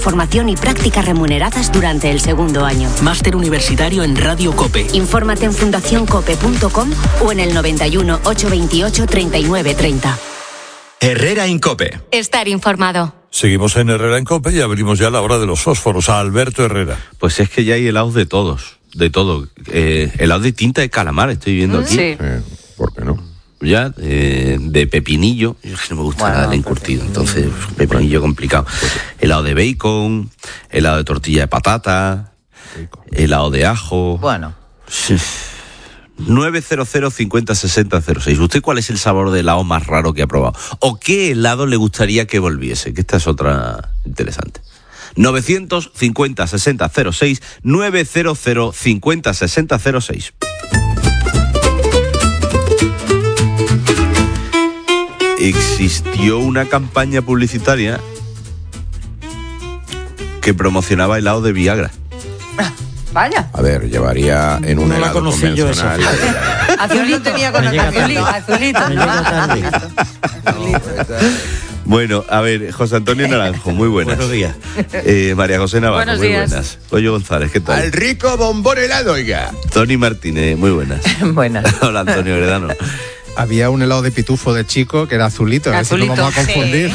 formación y prácticas remuneradas durante el segundo año. Máster universitario en Radio COPE. Infórmate en fundacioncope.com o en el 91 828 39 30. Herrera en COPE. Estar informado. Seguimos en Herrera en COPE y abrimos ya la hora de los fósforos a Alberto Herrera. Pues es que ya hay helados de todos, de todo. Helado de tinta de calamar estoy viendo aquí. Sí. ¿Por qué no? Ya, de pepinillo. Es que no me gusta nada el encurtido, entonces pepinillo complicado. Helado de bacon, helado de tortilla de patata, helado de ajo. Bueno. 900 50 60 06. ¿Usted cuál es el sabor de helado más raro que ha probado? ¿O qué helado le gustaría que volviese? Que esta es otra interesante. 950 60 06, 900 50 60 06. Existió una campaña publicitaria que promocionaba helado de Viagra. Vaya. A ver, llevaría en un helado convencional. Azulito tenía con azulito. Bueno, a ver, José Antonio Naranjo, muy buenas. Buenos días. María José Navarro, Buenos muy días. buenas. Goyo González, ¿qué tal? Al rico bombón helado, oiga. Tony Martínez, muy buenas. Buenas. Hola, Antonio Heredano. Había un helado de pitufo de chico que era azulito, a ver si Azulito, lo vamos a confundir.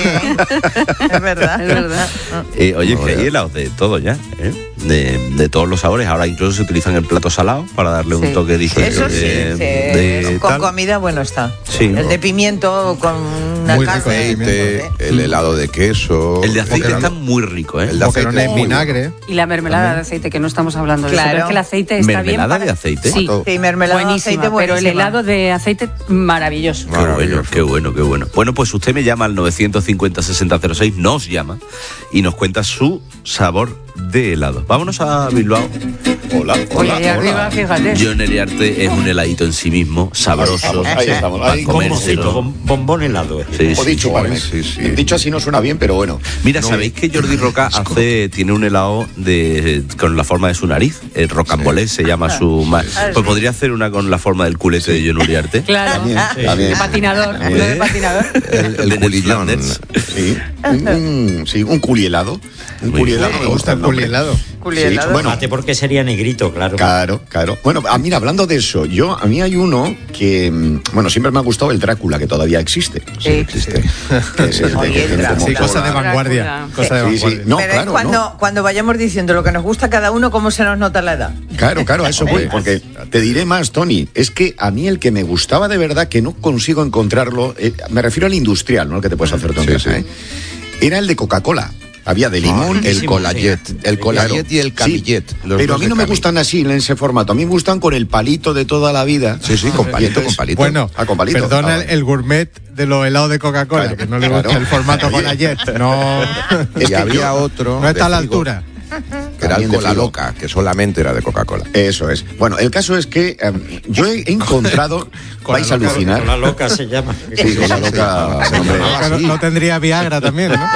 Sí. Es verdad, es verdad. Oye, que hay helados de todo ya, ¿eh? De todos los sabores. Ahora incluso se utilizan el plato salado para darle un toque diferente. Eso sí, con tal. comida bueno está. Sí. El de pimiento con una Muy carne. rico, Aceite, el helado de queso. El de aceite Boquerón- está muy rico, ¿eh? El de aceite Boquerones en muy vinagre. Y la mermelada de aceite, que no estamos hablando de Claro. eso, pero es que el aceite está bien ¿Mermelada para... de aceite? Sí, Sí, mermelada de buenísima, aceite pero el buenísima. helado de aceite maravilloso. Qué bueno, Maravilloso. qué bueno, qué bueno. Bueno, pues usted me llama al 950 60 06, nos llama y nos cuenta su sabor de helado. Vámonos a Bilbao. Hola, Oye, ahí arriba, fíjate. John Eriarte es un heladito en sí mismo, sabroso. Ahí estamos, para ahí. comérselo. Bombón helado. Sí, O sí. dicho, Vale, ¿vale? sí, sí. Dicho así no suena bien, pero bueno. Mira, ¿sabéis que Jordi Roca tiene un helado con la forma de su nariz? El rocambolés se llama su... Pues podría hacer una con la forma del culete de John Uriarte. Claro. También, De también. patinador, uno de patinador. El culillón. Sí, un culihelado. Un Muy culihelado bien. me Me gusta gusta el el nombre. culihelado. Culihelado. Sí, bueno, porque sería negrito, claro. Claro. Bueno, mira, hablando de eso, a mí hay uno que, bueno, siempre me ha gustado el Drácula, que todavía existe. Sí. existe. Que es el de Oye, gente Drácula. Sí, cosa de mocola. vanguardia. Cosa de Sí, sí. vanguardia. No, pero claro, es cuando vayamos diciendo lo que nos gusta a cada uno, cómo se nos nota la edad. Claro, a eso voy, porque te diré más, Tony, es que a mí el que me gustaba de verdad, que no consigo encontrarlo, me refiero al industrial, no el que te puedes hacer tú en casa, ¿eh? Era el de Coca-Cola. Había de limón, el Colayet. El Colayet y el Camillet. Sí, pero a mí no me gustan así en ese formato. A mí me gustan con el palito de toda la vida. Sí, con palito, Y entonces- con palito. Bueno, con palito. perdona Ah, el gourmet de los helados de Coca-Cola, Claro, que no le claro. gusta el formato Oye. con ayer. No, Es Y que había yo- otro. no está a la de frigo, altura. Que era el También de Cola frigo. Loca, que solamente era de Coca-Cola. Eso es. Bueno, el caso es que yo he encontrado, vais a alucinar. Cola Loca se llama. Sí, con la loca. hombre. No, no tendría Viagra también, ¿no?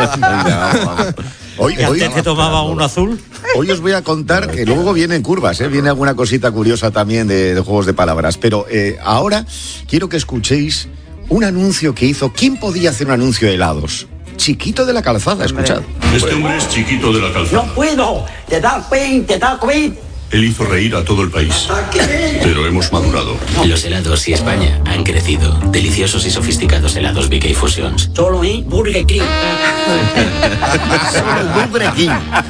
Hoy tomaba uno azul. Hoy os voy a contar que luego vienen curvas, viene alguna cosita curiosa también de juegos de palabras. Pero ahora quiero que escuchéis un anuncio que hizo. ¿Quién podía hacer un anuncio de helados? Chiquito de la Calzada, escuchad. Este hombre es Chiquito de la Calzada. No puedo, te da cuenta. Él hizo reír a todo el país. Pero hemos madurado. Los helados y España han crecido. Deliciosos y sofisticados helados BK Fusions. Solo en Burger King. Burger King.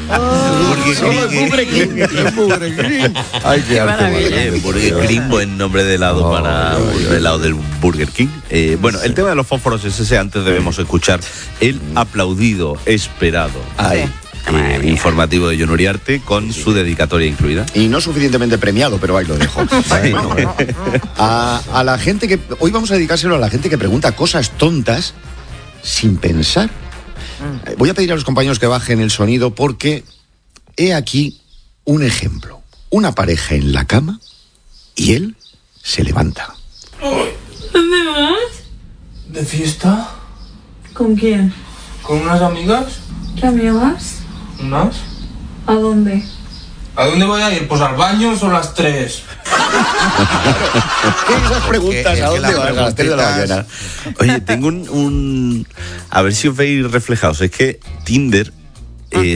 Burger King. Ay, qué Burger King, buen nombre de helado para el helado del Burger King. Bueno, el tema de los fósforos es ese. Antes debemos escuchar el aplaudido, esperado informativo de John Uriarte con su dedicatoria incluida. Y no suficientemente premiado, pero ahí lo dejo. Bueno, a la gente que... Hoy vamos a dedicárselo a la gente que pregunta cosas tontas sin pensar. Voy a pedir a los compañeros que bajen el sonido porque he aquí un ejemplo. Una pareja en la cama y él se levanta. ¿Dónde vas? ¿De fiesta? ¿Con quién? ¿Con unas amigas? ¿Qué amigas? ¿Unas? ¿A dónde? ¿A dónde voy a ir? Pues al baño son las 3. ¿Qué esas preguntas? ¿A dónde vas? A las 3 de la mañana. Oye, tengo un... A ver si os veis reflejados. Es que Tinder